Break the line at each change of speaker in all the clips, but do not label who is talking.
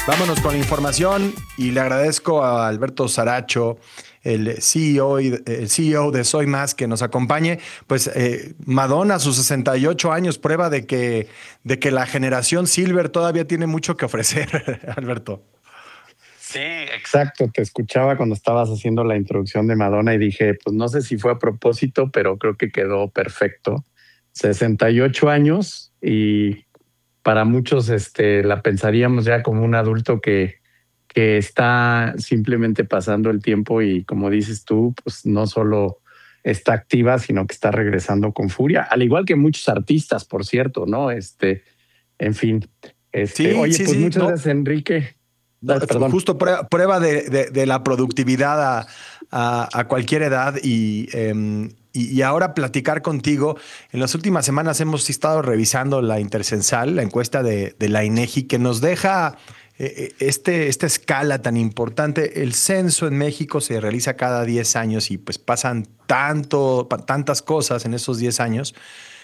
Vámonos con la información y le agradezco a Alberto Saracho, el CEO de Soy Más, que nos acompañe. Pues Madonna, a sus 68 años, prueba de que la generación Silver todavía tiene mucho que ofrecer, Alberto.
Sí, exacto. Te escuchaba cuando estabas haciendo la introducción de Madonna y dije, pues no sé si fue a propósito, pero creo que quedó perfecto. 68 años y para muchos la pensaríamos ya como un adulto que está simplemente pasando el tiempo y como dices tú, pues no solo está activa, sino que está regresando con furia, al igual que muchos artistas, por cierto, ¿no? En fin,
Sí,
oye,
sí,
pues
sí,
muchas
no,
gracias, Enrique.
no,
Perdón.
justo prueba de la productividad a cualquier edad y ahora platicar contigo. En las últimas semanas hemos estado revisando la Intercensal, la encuesta de la INEGI, que nos deja esta escala tan importante. El censo en México se realiza cada 10 años y pues pasan tantas cosas en esos 10 años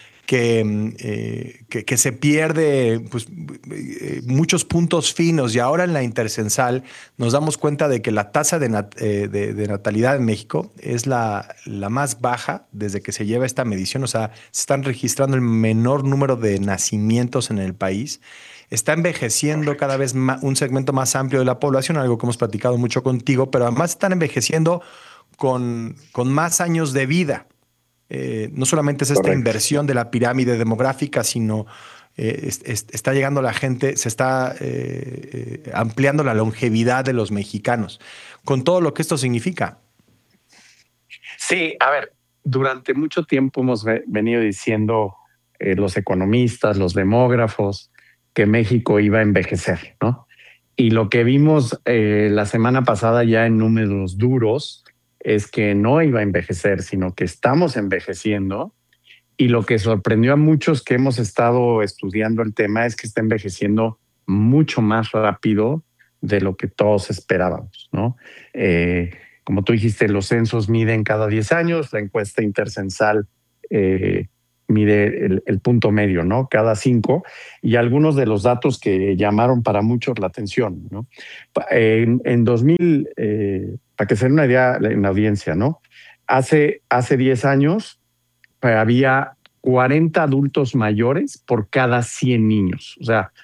que se pierde pues, muchos puntos finos y ahora en la intercensal nos damos cuenta de que la tasa de natalidad en México es la más baja desde que se lleva esta medición, o sea, se están registrando el menor número de nacimientos en el país. Está envejeciendo cada vez un segmento más amplio de la población, algo que hemos platicado mucho contigo, pero además están envejeciendo con más años de vida. No solamente es esta
Correcto.
inversión de la pirámide demográfica, sino está llegando la gente, se está ampliando la longevidad de los mexicanos, con todo lo que esto significa.
Sí, a ver, durante mucho tiempo hemos venido diciendo los economistas, los demógrafos, que México iba a envejecer, ¿no? Y lo que vimos la semana pasada ya en números duros es que no iba a envejecer, sino que estamos envejeciendo. Y lo que sorprendió a muchos que hemos estado estudiando el tema es que está envejeciendo mucho más rápido de lo que todos esperábamos, ¿no? Eh, Como tú dijiste, los censos miden cada 10 años, la encuesta intercensal eh, mide el punto medio, ¿no? Cada 5, y algunos de los datos que llamaron para muchos la atención, ¿no? En 2000, para que se den una idea en la audiencia, ¿no? Hace 10 años había 40 adultos mayores por cada 100 niños. O sea,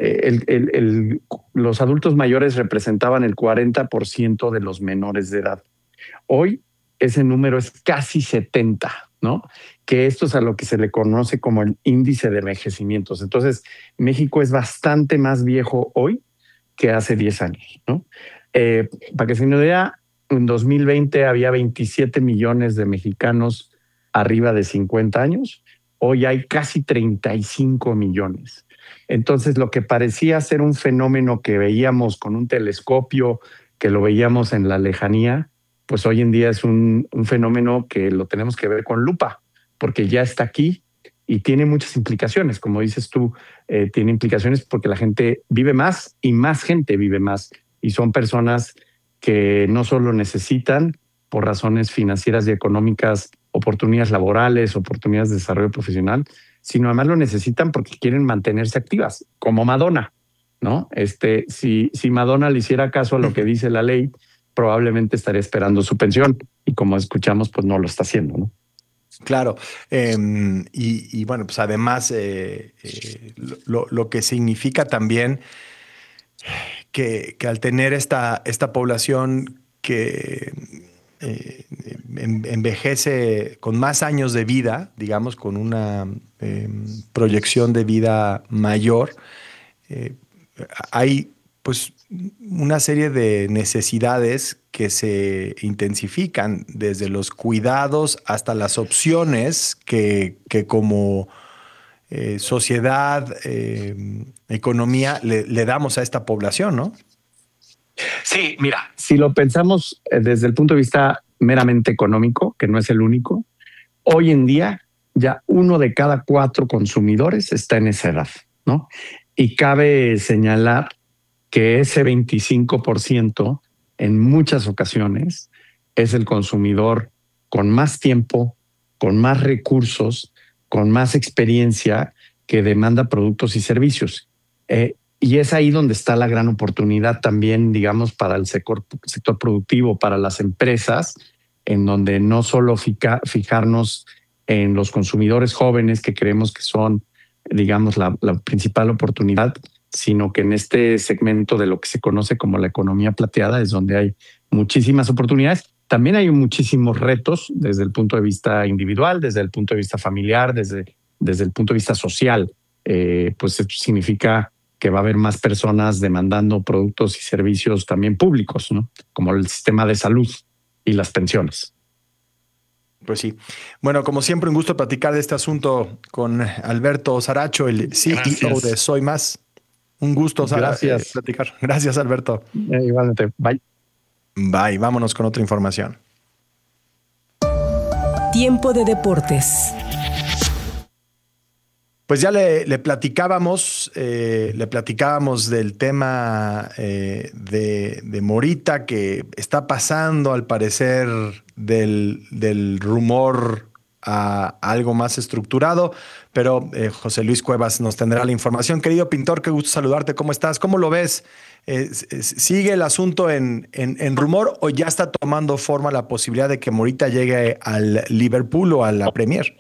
los adultos mayores representaban el 40% de los menores de edad. Hoy ese número es casi 70, ¿no? Que esto es a lo que se le conoce como el índice de envejecimientos. Entonces, México es bastante más viejo hoy que hace 10 años, ¿no? Para que se nos idea, en 2020 había 27 millones de mexicanos arriba de 50 años, hoy hay casi 35 millones. Entonces, lo que parecía ser un fenómeno que veíamos con un telescopio, que lo veíamos en la lejanía, pues hoy en día es un fenómeno que lo tenemos que ver con lupa, porque ya está aquí y tiene muchas implicaciones. Como dices tú, tiene implicaciones porque la gente vive más y más gente vive más. Y son personas que no solo necesitan por razones financieras y económicas oportunidades laborales, oportunidades de desarrollo profesional, sino además lo necesitan porque quieren mantenerse activas, como Madonna, ¿no? Si Madonna le hiciera caso a lo que dice la ley, probablemente estaría esperando su pensión y como escuchamos, pues no lo está haciendo, ¿no?
Claro, y bueno, pues además lo que significa también que al tener esta población que eh, envejece con más años de vida, digamos, con una proyección de vida mayor, eh, hay pues una serie de necesidades que se intensifican desde los cuidados hasta las opciones que como sociedad, economía, le damos a esta población, ¿no?
Sí, mira, si lo pensamos desde el punto de vista meramente económico, que no es el único, hoy en día ya uno de cada 4 consumidores está en esa edad, ¿no? Y cabe señalar que ese 25% en muchas ocasiones es el consumidor con más tiempo, con más recursos, con más experiencia que demanda productos y servicios. Y es ahí donde está la gran oportunidad también, digamos, para el sector productivo, para las empresas, en donde no solo fijarnos en los consumidores jóvenes que creemos que son, digamos, la principal oportunidad, sino que en este segmento de lo que se conoce como la economía plateada es donde hay muchísimas oportunidades. También hay muchísimos retos desde el punto de vista individual, desde el punto de vista familiar, desde el punto de vista social. Pues esto significa que va a haber más personas demandando productos y servicios también públicos, ¿no? Como el sistema de salud y las pensiones.
Pues sí. Bueno, como siempre, un gusto platicar de este asunto con Alberto Saracho, el CEO de
Gracias.
Soy Más. Un gusto
Gracias.
platicar. Gracias, Alberto.
Igualmente. Bye.
Bye, vámonos con otra información.
Tiempo de deportes.
Pues ya le platicábamos del tema de Morita, que está pasando al parecer del rumor a algo más estructurado, pero José Luis Cuevas nos tendrá la información. Querido pintor, qué gusto saludarte, ¿cómo estás? ¿Cómo lo ves? ¿Sigue el asunto en rumor o ya está tomando forma la posibilidad de que Morita llegue al Liverpool o a la Premier?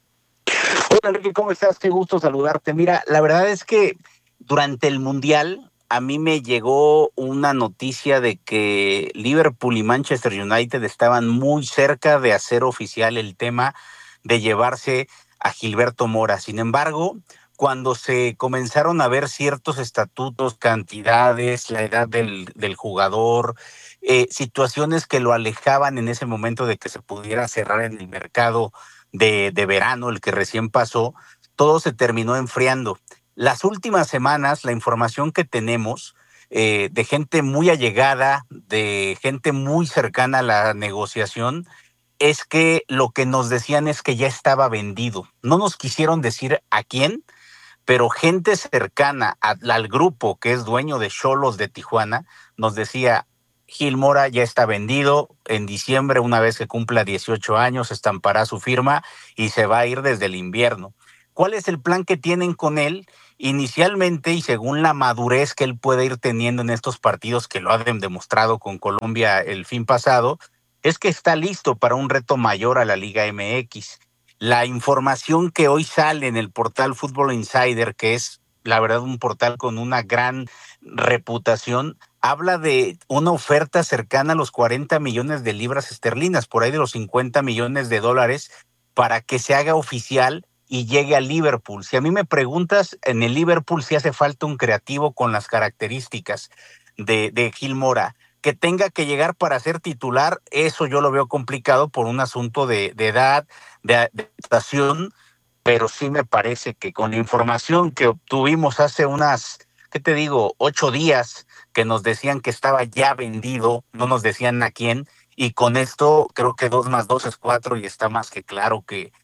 Hola Enrique, ¿cómo estás? Qué gusto saludarte. Mira, la verdad es que durante el Mundial a mí me llegó una noticia de que Liverpool y Manchester United estaban muy cerca de hacer oficial el tema de llevarse a Gilberto Mora. Sin embargo, cuando se comenzaron a ver ciertos estatutos, cantidades, la edad del jugador, situaciones que lo alejaban en ese momento de que se pudiera cerrar en el mercado de verano, el que recién pasó, todo se terminó enfriando. Las últimas semanas, la información que tenemos de gente muy allegada, de gente muy cercana a la negociación, es que lo que nos decían es que ya estaba vendido. No nos quisieron decir a quién, pero gente cercana al grupo que es dueño de Xolos de Tijuana nos decía: Gil Mora ya está vendido, en diciembre, una vez que cumpla 18 años, estampará su firma y se va a ir desde el invierno. ¿Cuál es el plan que tienen con él? Inicialmente, y según la madurez que él puede ir teniendo en estos partidos, que lo ha demostrado con Colombia el fin pasado, es que está listo para un reto mayor a la Liga MX. La información que hoy sale en el portal Football Insider, que es la verdad un portal con una gran reputación, habla de una oferta cercana a los 40 millones de libras esterlinas, por ahí de los 50 millones de dólares, para que se haga oficial y llegue a Liverpool. Si a mí me preguntas, en el Liverpool sí hace falta un creativo con las características de Gil Mora. Que tenga que llegar para ser titular, eso yo lo veo complicado por un asunto de edad, de adaptación, pero sí me parece que con la información que obtuvimos hace unas, ¿qué te digo?, 8 días, que nos decían que estaba ya vendido, no nos decían a quién, y con esto creo que 2 más 2 es 4 y está más que claro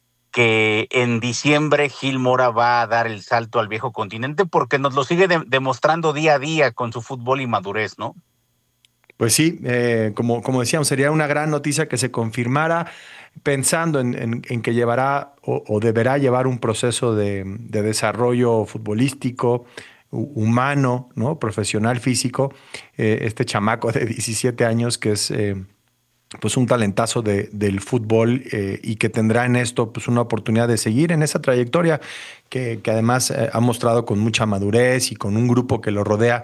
que en diciembre Gil Mora va a dar el salto al viejo continente porque nos lo sigue demostrando día a día con su fútbol y madurez, ¿no?
Pues sí, como decíamos, sería una gran noticia que se confirmara pensando en que llevará o deberá llevar un proceso de desarrollo futbolístico, humano, ¿no? Profesional, físico. Este chamaco de 17 años que es pues un talentazo del fútbol y que tendrá en esto pues una oportunidad de seguir en esa trayectoria que además ha mostrado con mucha madurez y con un grupo que lo rodea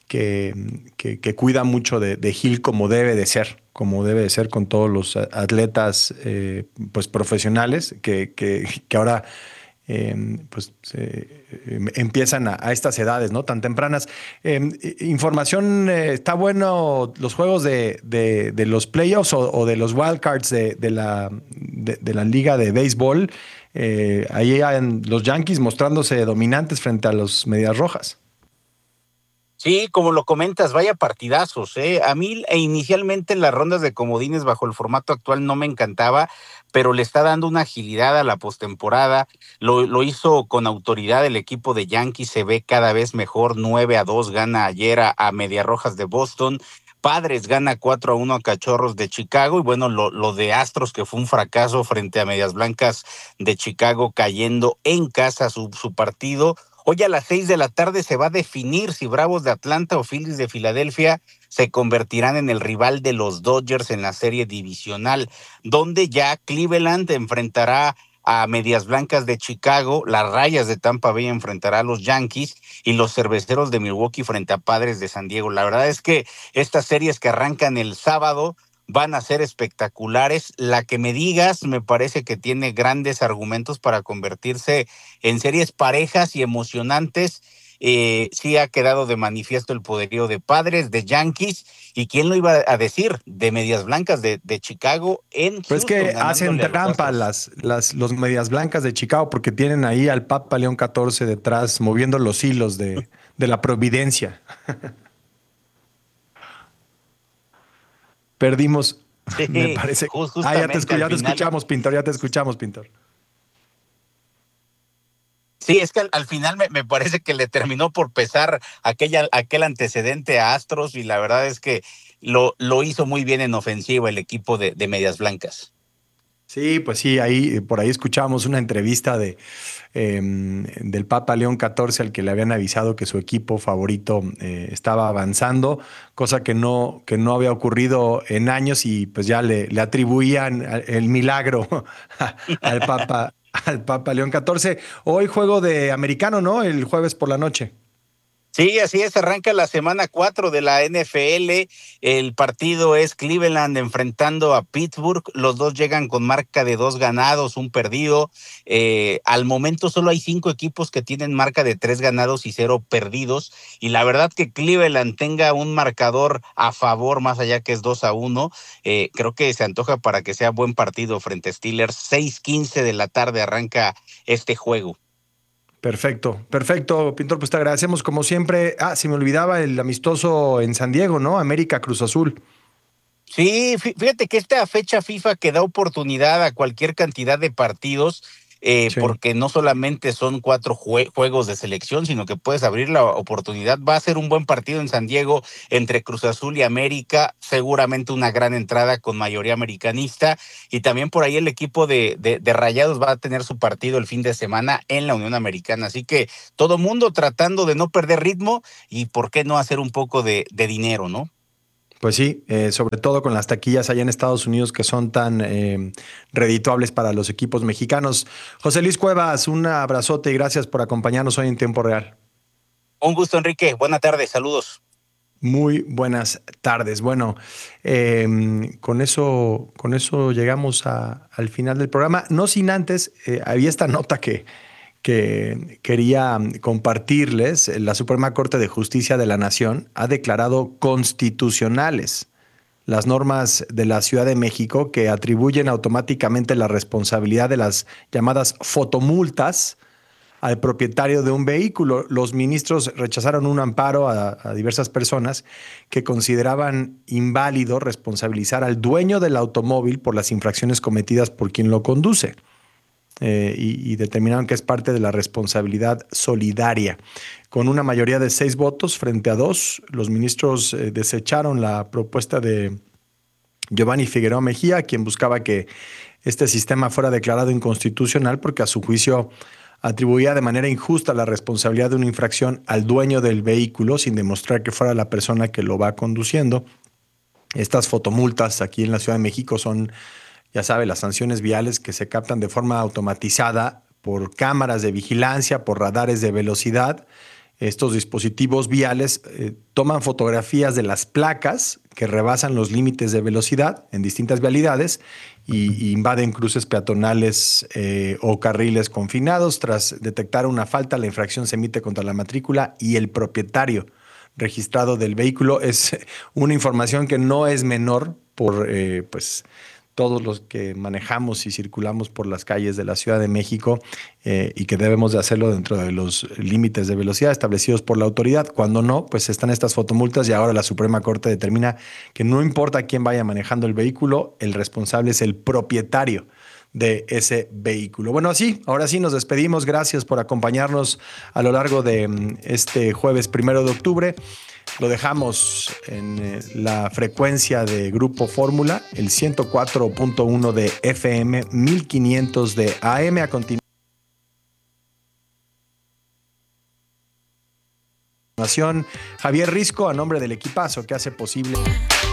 que cuida mucho de Gil como debe de ser con todos los atletas pues profesionales que ahora pues empiezan a estas edades, ¿no? Tan tempranas. Información, está bueno los juegos de los playoffs o de los wildcards de la liga de béisbol. Ahí hay los Yankees mostrándose dominantes frente a los Medias Rojas.
Sí, como lo comentas, vaya partidazos, ¿eh? A mí inicialmente las rondas de comodines bajo el formato actual no me encantaba, pero le está dando una agilidad a la postemporada. Lo hizo con autoridad el equipo de Yankees, se ve cada vez mejor. 9-2 gana ayer a Medias Rojas de Boston. Padres gana 4-1 a Cachorros de Chicago. Y bueno, lo de Astros, que fue un fracaso frente a Medias Blancas de Chicago, cayendo en casa su partido. Hoy a las 6 de la tarde se va a definir si Bravos de Atlanta o Phillies de Filadelfia se convertirán en el rival de los Dodgers en la serie divisional, donde ya Cleveland enfrentará a Medias Blancas de Chicago, las Rayas de Tampa Bay enfrentará a los Yankees y los Cerveceros de Milwaukee frente a Padres de San Diego. La verdad es que estas series que arrancan el sábado van a ser espectaculares. La que me digas me parece que tiene grandes argumentos para convertirse en series parejas y emocionantes. Sí ha quedado de manifiesto el poderío de Padres, de Yankees, y quién lo iba a decir, de Medias Blancas de Chicago en
Pues es
Houston,
que hacen
ganándole a los
trampa
Astros.
los Medias Blancas de Chicago porque tienen ahí al Papa León XIV detrás moviendo los hilos de la providencia. Perdimos, me
Sí,
parece.
justamente al
Ya te
final.
escuchamos, Pintor, ya te escuchamos, Pintor.
Sí, es que al final me parece que le terminó por pesar aquel antecedente a Astros, y la verdad es que lo hizo muy bien en ofensiva el equipo de Medias Blancas.
Sí, pues sí, ahí por ahí escuchábamos una entrevista del Papa León XIV al que le habían avisado que su equipo favorito estaba avanzando, cosa que no había ocurrido en años y pues ya le atribuían el milagro al Papa León XIV. Hoy juego de americano, ¿no? El jueves por la noche.
Sí, así es, arranca la semana 4 de la NFL. El partido es Cleveland enfrentando a Pittsburgh. Los dos llegan con marca de 2 ganados, 1 perdido. Al momento solo hay 5 equipos que tienen marca de 3 ganados y 0 perdidos. Y la verdad que Cleveland tenga un marcador a favor, más allá que es 2-1, creo que se antoja para que sea buen partido frente a Steelers. 6:15 de la tarde arranca este juego.
Perfecto, perfecto, Pintor, pues te agradecemos como siempre. Ah, se me olvidaba el amistoso en San Diego, ¿no? América Cruz Azul.
Sí, fíjate que esta fecha FIFA que da oportunidad a cualquier cantidad de partidos,
Sí.
porque no solamente son 4 juegos de selección, sino que puedes abrir la oportunidad. Va a ser un buen partido en San Diego entre Cruz Azul y América, seguramente una gran entrada con mayoría americanista, y también por ahí el equipo de Rayados va a tener su partido el fin de semana en la Unión Americana. Así que todo mundo tratando de no perder ritmo y por qué no hacer un poco de dinero, ¿no?
Pues sí, sobre todo con las taquillas allá en Estados Unidos que son tan redituables para los equipos mexicanos. José Luis Cuevas, un abrazote y gracias por acompañarnos hoy en tiempo real.
Un gusto, Enrique. Buena tarde. Saludos.
Muy buenas tardes. Bueno, con eso llegamos al final del programa. No sin antes, había esta nota que quería compartirles. La Suprema Corte de Justicia de la Nación ha declarado constitucionales las normas de la Ciudad de México que atribuyen automáticamente la responsabilidad de las llamadas fotomultas al propietario de un vehículo. Los ministros rechazaron un amparo a diversas personas que consideraban inválido responsabilizar al dueño del automóvil por las infracciones cometidas por quien lo conduce. Y determinaron que es parte de la responsabilidad solidaria. Con una mayoría de 6 votos frente a 2, los ministros desecharon la propuesta de Giovanni Figueroa Mejía, quien buscaba que este sistema fuera declarado inconstitucional porque a su juicio atribuía de manera injusta la responsabilidad de una infracción al dueño del vehículo sin demostrar que fuera la persona que lo va conduciendo. Estas fotomultas aquí en la Ciudad de México son, ya sabe, las sanciones viales que se captan de forma automatizada por cámaras de vigilancia, por radares de velocidad. Estos dispositivos viales toman fotografías de las placas que rebasan los límites de velocidad en distintas vialidades y invaden cruces peatonales o carriles confinados. Tras detectar una falta, la infracción se emite contra la matrícula y el propietario registrado del vehículo. Es una información que no es menor por pues todos los que manejamos y circulamos por las calles de la Ciudad de México y que debemos de hacerlo dentro de los límites de velocidad establecidos por la autoridad. Cuando no, pues están estas fotomultas y ahora la Suprema Corte determina que no importa quién vaya manejando el vehículo, el responsable es el propietario de ese vehículo. Bueno, así, ahora sí nos despedimos. Gracias por acompañarnos a lo largo de este jueves 1 de octubre. Lo dejamos en la frecuencia de Grupo Fórmula, el 104.1 de FM, 1500 de AM. A continuación. Javier Risco, a nombre del equipazo que hace posible